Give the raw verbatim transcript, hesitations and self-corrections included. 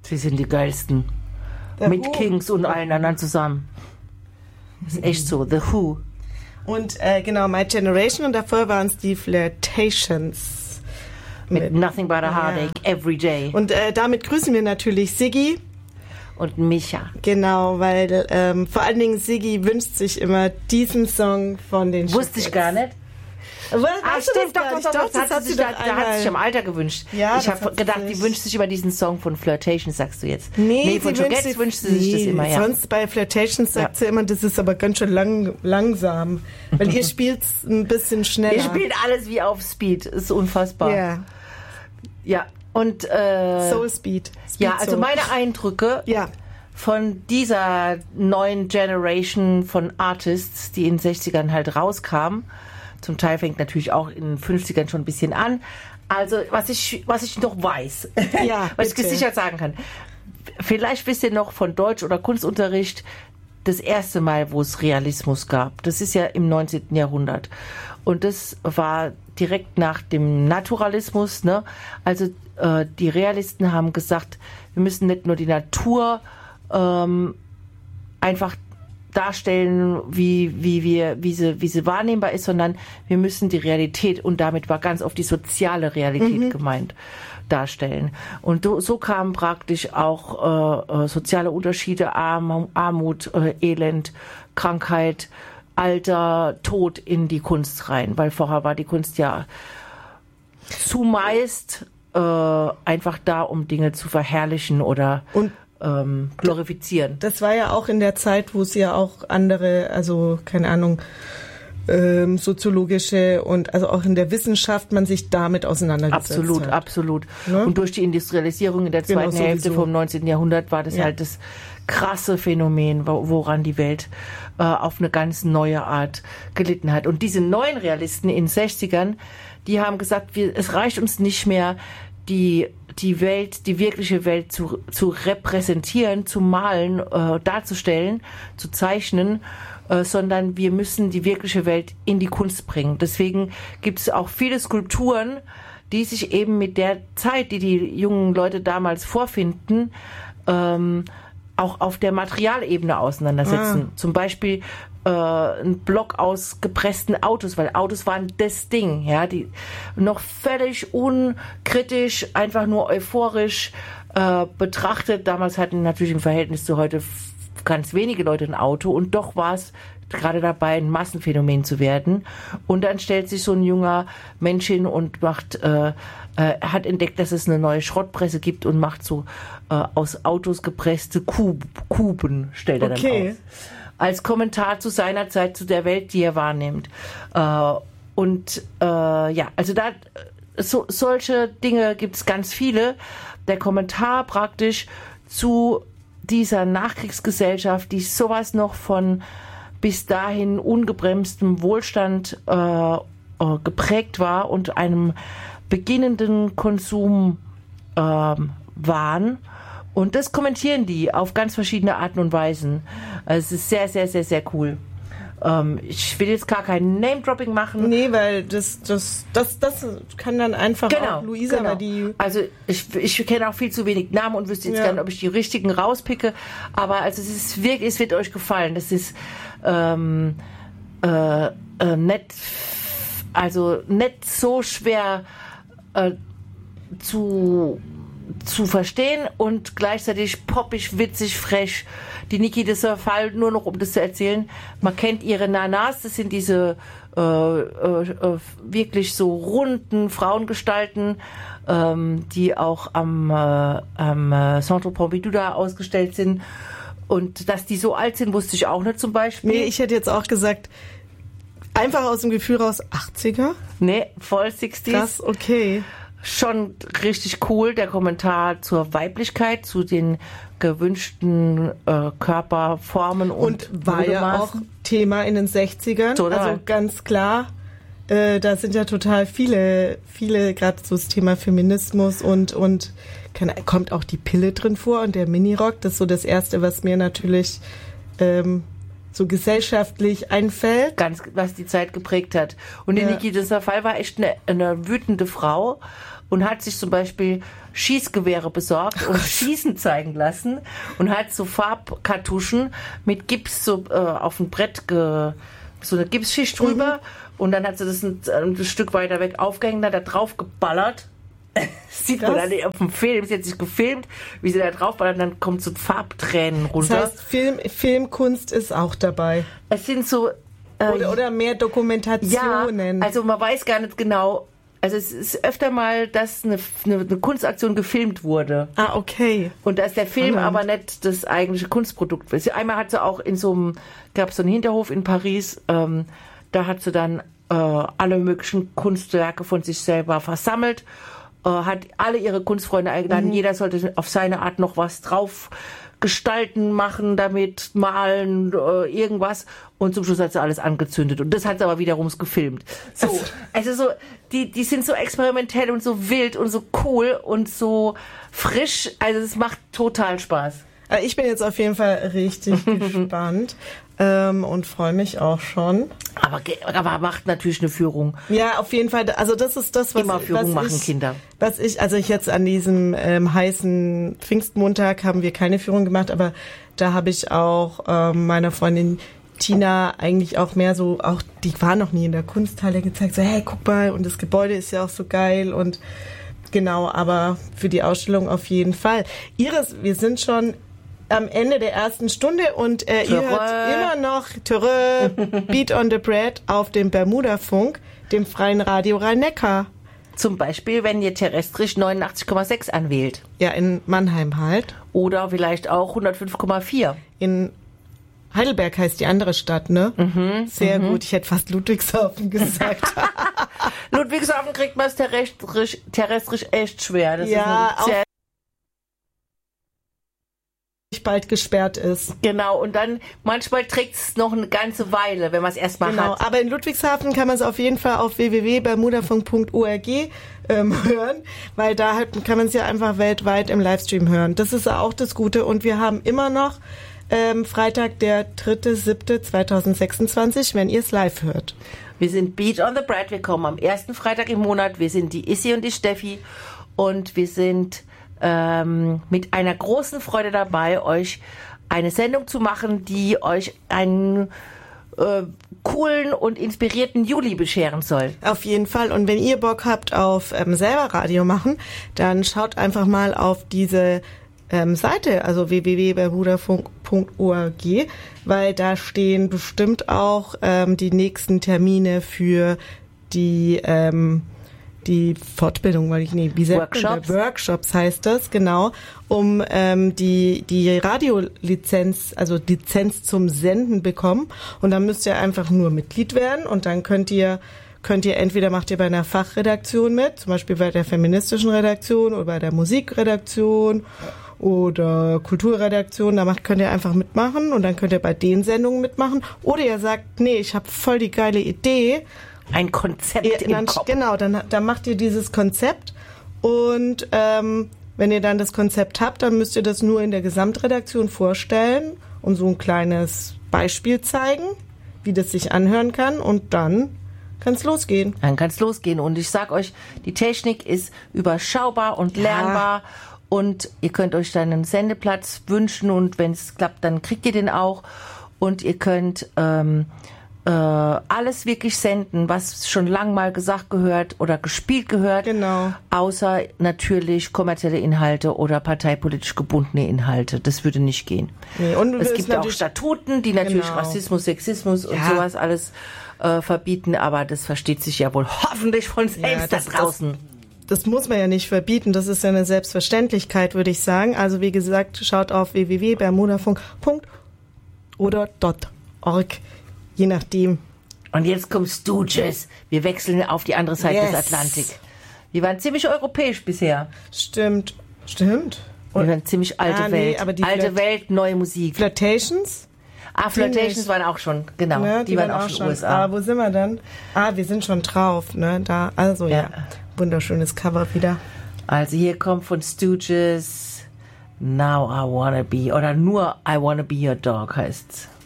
Sie sind die geilsten. The Mit Who. Kings und allen anderen zusammen. Das ist echt so, The Who. Und äh, genau, My Generation und davor waren es die Flirtations. Mit, mit Nothing But a Heartache, ja. Every Day. Und äh, damit grüßen wir natürlich Siggi. Und Micha. Genau, weil ähm, vor allen Dingen Siggi wünscht sich immer diesen Song von den Wusste ich gar nicht. Aber ah, stimmt, doch, doch, doch, doch, das hat sie da, da hat sich im Alter gewünscht. Ja, ich habe gedacht, die wünscht sich über diesen Song von Flirtations, sagst du jetzt. Nee, nee von Joe Getz wünscht sie sich nee, das immer, ja. Sonst bei Flirtations sagt ja. sie immer, das ist aber ganz schön lang, langsam. Weil ihr spielt ein bisschen schneller. Ihr spielt alles wie auf Speed, ist unfassbar. Ja. Ja, und äh, Soul Speed. Speed ja, also Soul. meine Eindrücke ja. von dieser neuen Generation von Artists, die in den sechzigern halt rauskamen. Zum Teil fängt natürlich auch in den fünfzigern schon ein bisschen an. Also, was ich, was ich noch weiß, ja, was ich sicher sagen kann. Vielleicht wisst ihr noch von Deutsch- oder Kunstunterricht das erste Mal, wo es Realismus gab. Das ist ja im neunzehnten Jahrhundert. Und das war direkt nach dem Naturalismus, ne? Also, äh, die Realisten haben gesagt, wir müssen nicht nur die Natur ähm, einfach darstellen, wie, wie wir, wie sie, wie sie wahrnehmbar ist, sondern wir müssen die Realität, und damit war ganz oft die soziale Realität mhm. gemeint, darstellen. Und so kamen praktisch auch äh, soziale Unterschiede, Arm, Armut, äh, Elend, Krankheit, Alter, Tod in die Kunst rein, weil vorher war die Kunst ja zumeist äh, einfach da, um Dinge zu verherrlichen oder und Ähm, glorifizieren. Das war ja auch in der Zeit, wo es ja auch andere, also keine Ahnung, ähm, soziologische und also auch in der Wissenschaft man sich damit auseinandergesetzt absolut, hat. Absolut, absolut. Ne? Und durch die Industrialisierung in der zweiten genau, Hälfte vom neunzehnten Jahrhundert war das ja. halt das krasse Phänomen, woran die Welt äh, auf eine ganz neue Art gelitten hat. Und diese neuen Realisten in den sechzigern, die haben gesagt, wir, es reicht uns nicht mehr, die die Welt, die wirkliche Welt zu, zu repräsentieren, zu malen, äh, darzustellen, zu zeichnen, äh, sondern wir müssen die wirkliche Welt in die Kunst bringen. Deswegen gibt es auch viele Skulpturen, die sich eben mit der Zeit, die die jungen Leute damals vorfinden, ähm, auch auf der Materialebene auseinandersetzen. Ah. Zum Beispiel äh, ein Block aus gepressten Autos, weil Autos waren das Ding, ja, die noch völlig unkritisch, einfach nur euphorisch äh, betrachtet. Damals hatten natürlich im Verhältnis zu heute f- ganz wenige Leute ein Auto, und doch war es gerade dabei, ein Massenphänomen zu werden. Und dann stellt sich so ein junger Mensch hin und macht, äh, äh, hat entdeckt, dass es eine neue Schrottpresse gibt, und macht so äh, aus Autos gepresste Kub, Kuben, stellt er okay. dann aus. Als Kommentar zu seiner Zeit, zu der Welt, die er wahrnimmt. Äh, und äh, ja, also da so, solche Dinge gibt es ganz viele. Der Kommentar praktisch zu dieser Nachkriegsgesellschaft, die sowas noch von bis dahin ungebremstem Wohlstand äh, äh, geprägt war und einem beginnenden Konsum äh, waren. Und das kommentieren die auf ganz verschiedene Arten und Weisen. Also es ist sehr, sehr, sehr, sehr cool. Ähm, ich will jetzt gar kein Name-Dropping machen. Nee, weil das, das, das, das kann dann einfach genau, auch Luisa, genau. weil die... Also ich, ich kenne auch viel zu wenig Namen und wüsste jetzt ja. gar nicht, ob ich die richtigen rauspicke. Aber also es ist wirklich, es wird euch gefallen. Das ist ähm, äh, äh, nicht, also nicht so schwer äh, zu zu verstehen und gleichzeitig poppig, witzig, frech. Die Niki, das ist Fall, nur noch um das zu erzählen, man kennt ihre Nanas, das sind diese äh, äh, wirklich so runden Frauengestalten, ähm, die auch am, äh, am Centre Pompidou da ausgestellt sind. Und dass die so alt sind, wusste ich auch nicht zum Beispiel. Nee, ich hätte jetzt auch gesagt, einfach aus dem Gefühl raus, achtziger? Nee, voll sechziger. Krass, okay. Schon richtig cool, der Kommentar zur Weiblichkeit, zu den gewünschten äh, Körperformen und Und war ja auch Thema in den sechzigern. Total. Also ganz klar, äh, da sind ja total viele, viele gerade so das Thema Feminismus und, und kann, kommt auch die Pille drin vor und der Minirock. Das ist so das Erste, was mir natürlich ähm, so gesellschaftlich einfällt. Ganz, was die Zeit geprägt hat. Und die ja. Niki, dieser Fall war echt eine, eine wütende Frau und hat sich zum Beispiel Schießgewehre besorgt und Schießen zeigen lassen und hat so Farbkartuschen mit Gips so äh, auf ein Brett, ge, so eine Gipsschicht drüber mhm. und dann hat sie das ein, ein Stück weiter weg aufgehängt, hat da drauf geballert. Sieht man dann auf dem Film, sie hat sich gefilmt, wie sie da drauf ballert und dann kommt so Farbtränen runter. Das heißt, Film, Filmkunst ist auch dabei. Es sind so... Äh, oder, oder mehr Dokumentationen. Ja, also man weiß gar nicht genau... Also es ist öfter mal, dass eine, eine, eine Kunstaktion gefilmt wurde. Ah, okay. Und dass der Film Spannend. aber nicht das eigentliche Kunstprodukt ist. Einmal hat sie auch in so einem, gab es so einen Hinterhof in Paris, ähm, da hat sie dann äh, alle möglichen Kunstwerke von sich selber versammelt, äh, hat alle ihre Kunstfreunde eingeladen, mhm. jeder sollte auf seine Art noch was drauf gestalten, machen damit, malen, äh, irgendwas. Und zum Schluss hat sie alles angezündet. Und das hat sie aber wiederum gefilmt. So, also so, die, die sind so experimentell und so wild und so cool und so frisch. Also es macht total Spaß. Ich bin jetzt auf jeden Fall richtig gespannt ähm, und freue mich auch schon. Aber, aber macht natürlich eine Führung. Ja, auf jeden Fall. Also das ist das, was, Immer Führung was machen ich, Kinder. Was ich, also ich jetzt an diesem ähm, heißen Pfingstmontag haben wir keine Führung gemacht, aber da habe ich auch ähm, meiner Freundin Tina eigentlich auch mehr so, auch die war noch nie in der Kunsthalle, gezeigt, so hey, guck mal, und das Gebäude ist ja auch so geil und genau, aber für die Ausstellung auf jeden Fall. Iris, wir sind schon am Ende der ersten Stunde und äh, ihr hört immer noch Töre, Beat on the Bread auf dem Bermuda-Funk, dem freien Radio Rhein-Neckar. Zum Beispiel, wenn ihr terrestrisch neunundachtzig Komma sechs anwählt. Ja, in Mannheim halt. Oder vielleicht auch hundertfünf Komma vier. In Heidelberg heißt die andere Stadt, ne? Mhm, Sehr mhm. gut. Ich hätte fast Ludwigshafen gesagt. Ludwigshafen kriegt man es terrestrisch, terrestrisch echt schwer. Das ja, ist sehr bald gesperrt ist. Genau, und dann manchmal trägt es noch eine ganze Weile, wenn man es erstmal genau, hat. Aber in Ludwigshafen kann man es auf jeden Fall auf w w w punkt bermudafunk punkt org ähm, hören, weil da halt kann man es ja einfach weltweit im Livestream hören. Das ist auch das Gute und wir haben immer noch ähm, Freitag, der dritter siebter zweitausendsechsundzwanzig, wenn ihr es live hört. Wir sind Beat on the Bread, wir kommen am ersten Freitag im Monat, wir sind die Issi und die Steffi und wir sind Ähm, mit einer großen Freude dabei, euch eine Sendung zu machen, die euch einen äh, coolen und inspirierten Juli bescheren soll. Auf jeden Fall. Und wenn ihr Bock habt auf ähm, selber Radio machen, dann schaut einfach mal auf diese ähm, Seite, also w w w punkt bermudafunk punkt org, weil da stehen bestimmt auch ähm, die nächsten Termine für die ähm, die Fortbildung, weil ich nee, wie Workshops. Workshops heißt das, genau, um ähm, die die Radiolizenz, also Lizenz zum Senden bekommen. Und dann müsst ihr einfach nur Mitglied werden und dann könnt ihr könnt ihr entweder macht ihr bei einer Fachredaktion mit, zum Beispiel bei der feministischen Redaktion oder bei der Musikredaktion oder Kulturredaktion, da macht, könnt ihr einfach mitmachen und dann könnt ihr bei den Sendungen mitmachen. Oder ihr sagt, nee, ich habe voll die geile Idee. Ein Konzept ihr, im dann, Kopf. Genau, dann, dann macht ihr dieses Konzept und ähm, wenn ihr dann das Konzept habt, dann müsst ihr das nur in der Gesamtredaktion vorstellen und so ein kleines Beispiel zeigen, wie das sich anhören kann und dann kann es losgehen. Dann kann es losgehen und ich sag euch, die Technik ist überschaubar und lernbar. Ja. Und ihr könnt euch dann einen Sendeplatz wünschen und wenn es klappt, dann kriegt ihr den auch. Und ihr könnt ähm, äh, alles wirklich senden, was schon lang mal gesagt gehört oder gespielt gehört. Genau. Außer natürlich kommerzielle Inhalte oder parteipolitisch gebundene Inhalte. Das würde nicht gehen. Nee, und es gibt auch Statuten, die natürlich genau. Rassismus, Sexismus und ja. sowas alles äh, verbieten. Aber das versteht sich ja wohl hoffentlich von selbst ja, da draußen. Das, Das muss man ja nicht verbieten, das ist ja eine Selbstverständlichkeit, würde ich sagen. Also wie gesagt, schaut auf w w w punkt bermudafunk punkt oder .org, je nachdem. Und jetzt kommt Stooges. Wir wechseln auf die andere Seite yes. des Atlantik. Wir waren ziemlich europäisch bisher. Stimmt, stimmt. Wir waren ziemlich alte ah, Welt. Nee, aber die alte Flirt- Welt, neue Musik. Flirtations? Ah, Flirtations waren auch schon, genau. Ne, die, die waren, waren auch schon in den U S A. Ah, wo sind wir dann? Ah, wir sind schon drauf, ne? Da, also ja. ja. Wunderschönes Cover wieder. Also hier kommt von Stooges Now I Wanna Be oder nur I Wanna Be Your Dog heißt's.